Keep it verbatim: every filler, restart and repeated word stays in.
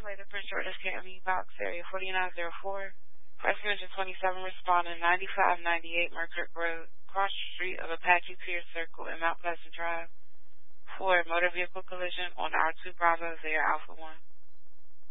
Later Prince George's County, Box Area forty-nine oh four. Rescue Engine twenty-seven responding ninety-five ninety-eight Merkirk Road, cross the street of Apache Pier Circle in Mount Pleasant Drive. For motor vehicle collision on R two Bravo, Air Alpha one.